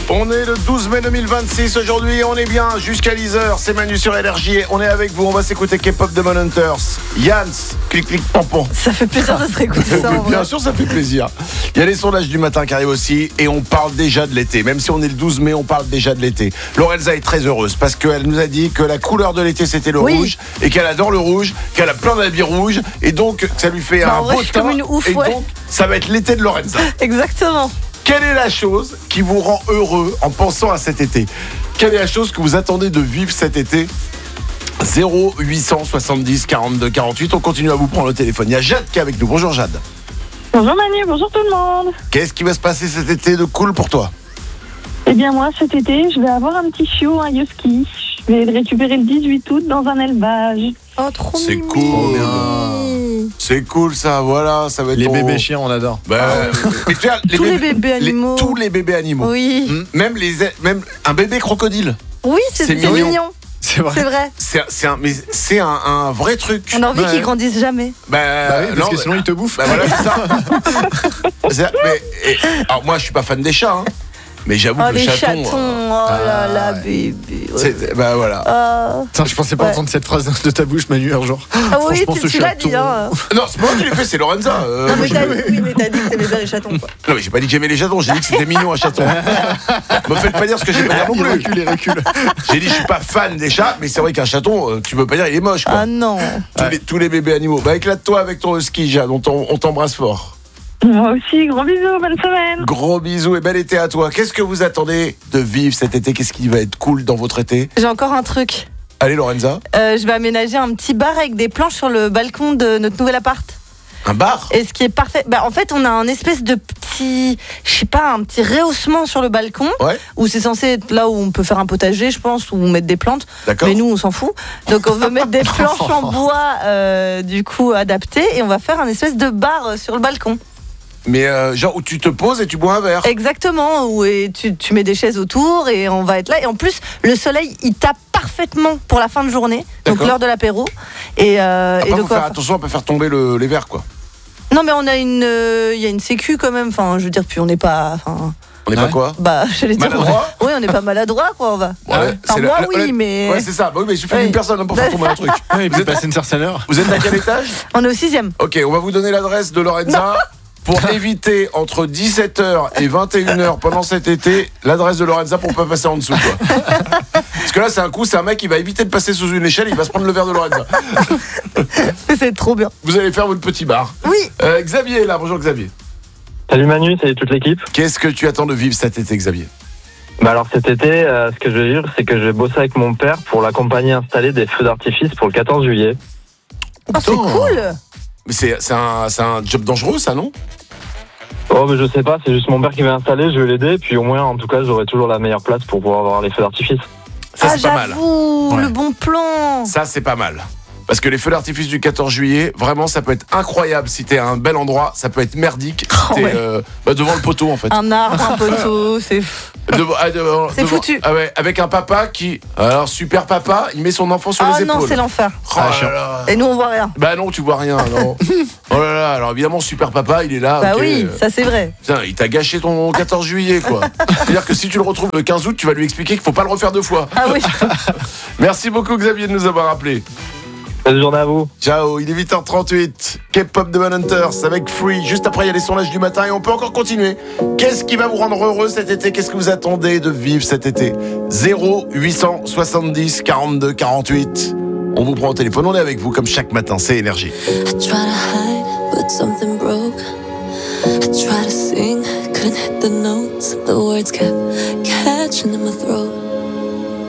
On est le 12 mai 2026 aujourd'hui, on est bien jusqu'à 10h, c'est Manu sur Énergie, on est avec vous, on va s'écouter K-pop de Hunters, Yans, clic clic pompon. Ça fait plaisir de se réécouter ça en vrai. Bien sûr, ça fait plaisir. Il y a les sondages du matin qui arrivent aussi et on parle déjà de l'été, même si on est le 12 mai, on parle déjà de l'été. Lorenza est très heureuse parce qu'elle nous a dit que la couleur de l'été c'était le rouge et qu'elle adore le rouge, qu'elle a plein d'habits rouges et donc ça lui fait un beau teint et donc ça va être l'été de Lorenza. Exactement. Quelle est la chose qui vous rend heureux en pensant à cet été ? Quelle est la chose que vous attendez de vivre cet été ? 0870 42 48. On continue à vous prendre le téléphone. Il y a Jade qui est avec nous. Bonjour Jade. Bonjour Manu, bonjour tout le monde. Qu'est-ce qui va se passer cet été de cool pour toi ? Eh bien moi cet été, je vais avoir un petit chiot, un husky. Je vais le récupérer le 18 août dans un élevage. Oh, trop C'est mimi. cool. C'est cool ça, voilà, ça va être les bébés chiens, on adore. Mais tu vois, Tous les bébés animaux. tous les bébés animaux. Oui. Même un bébé crocodile. Oui, c'est mignon. C'est vrai. C'est vrai. C'est un vrai truc. On a envie qu'ils grandissent jamais. Oui, parce que sinon ils te bouffent. Bah voilà, c'est ça. Alors moi, je suis pas fan des chats, hein. Mais j'avoue que le les chaton. chatons, oh là là, bébé. Ouais. Bah voilà. Putain, je pensais pas entendre cette phrase de ta bouche, Manu, un jour. Ah oui, Franchement, ce tu l'as chaton. dit, hein. Non, c'est pas moi qui l'ai fait, c'est Lorenza. Non, mais t'as dit que t'aimais bien les chatons, quoi. Non, mais j'ai pas dit que j'aimais les chatons, j'ai dit que c'était mignon un chaton. Me faites pas dire ce que j'ai pas dire non plus. Il recule. J'ai dit je suis pas fan des chats, mais c'est vrai qu'un chaton, tu peux pas dire il est moche quoi. Ah non. Tous les bébés animaux. Bah éclate-toi avec ton husky, Jade, on t'embrasse fort. Moi aussi, gros bisous, bonne semaine. Gros bisous et bel été à toi. Qu'est-ce que vous attendez de vivre cet été ? Qu'est-ce qui va être cool dans votre été ? J'ai encore un truc. Allez Lorenza. Je vais aménager un petit bar avec des planches sur le balcon de notre nouvel appart. Un bar ? Et ce qui est parfait, en fait, on a un espèce de petit, un petit rehaussement sur le balcon, où c'est censé être là où on peut faire un potager, je pense, ou mettre des plantes. D'accord. Mais nous, on s'en fout. Donc, on veut mettre des planches en bois, du coup, adaptées, et on va faire un espèce de bar sur le balcon. Mais genre où tu te poses et tu bois un verre. Exactement, où tu mets des chaises autour et on va être là. Et en plus, le soleil, il tape parfaitement pour la fin de journée, donc l'heure de l'apéro. Et Après, donc, faut faire attention à pas faire tomber les verres quoi. Non, mais on a il y a une sécu quand même. Enfin, je veux dire, puis on n'est pas. On n'est pas quoi ? J'allais dire. Maladroit ? Oui, on n'est pas maladroit, quoi. On va. Ouais, Enfin, moi, oui, mais. Ouais, c'est ça. Bah oui, mais il suffit d'une personne pour faire tomber un truc. Vous êtes passé une certaine heure. Vous êtes à quel étage ? On est au 6e. Ok, on va vous donner l'adresse de Lorenza. Pour éviter entre 17h et 21h pendant cet été, l'adresse de Lorenza pour pas passer en dessous quoi. Parce que là c'est un mec qui va éviter de passer sous une échelle, il va se prendre le verre de Lorenza. C'est trop bien. Vous allez faire votre petit bar. Oui. Xavier est là, bonjour Xavier. Salut Manu, salut toute l'équipe. Qu'est-ce que tu attends de vivre cet été Xavier ? Alors cet été, ce que je vais vivre, c'est que je vais bosser avec mon père pour l'accompagner à installer des feux d'artifice pour le 14 juillet. Oh, c'est cool. Mais c'est un job dangereux ça non ? Oh mais je sais pas, c'est juste mon père qui va installer, je vais l'aider, puis au moins en tout cas j'aurai toujours la meilleure place pour pouvoir avoir les feux d'artifice. Ça c'est pas mal. J'avoue, le bon plan. Ça c'est pas mal. Parce que les feux d'artifice du 14 juillet, vraiment, ça peut être incroyable si t'es à un bel endroit. Ça peut être merdique si t'es devant le poteau, en fait. Un arbre, un poteau, c'est c'est foutu. Ah ouais, avec un papa qui... Alors, super papa, il met son enfant sur les épaules. Ah non, c'est l'enfer. Oh là là. Et nous, on voit rien. Bah non, tu vois rien, non. Oh là là, alors évidemment, super papa, il est là. Bah okay. Oui, ça c'est vrai. Putain, il t'a gâché ton 14 juillet, quoi. C'est-à-dire que si tu le retrouves le 15 août, tu vas lui expliquer qu'il faut pas le refaire 2 fois. Ah oui. Merci beaucoup, Xavier, de nous avoir appelé. Bonne journée à vous. Ciao, il est 8h38. K-pop de Hunters avec Free. Juste après, il y a les sondages du matin et on peut encore continuer. Qu'est-ce qui va vous rendre heureux cet été ? Qu'est-ce que vous attendez de vivre cet été ? 0870 42 48. On vous prend au téléphone, on est avec vous comme chaque matin, c'est Énergie. I try to hide, but something broke. I try to sing, couldn't hit the notes. The words kept catching in my throat.